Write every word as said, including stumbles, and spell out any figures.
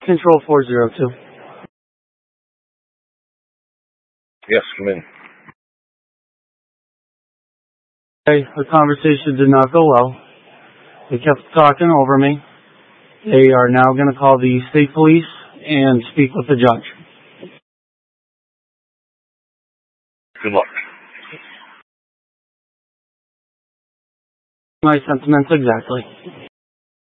Control four zero two. Yes, come in. Okay, the conversation did not go well. They kept talking over me. They are now going to call the state police and speak with the judge. Good luck. My sentiments exactly.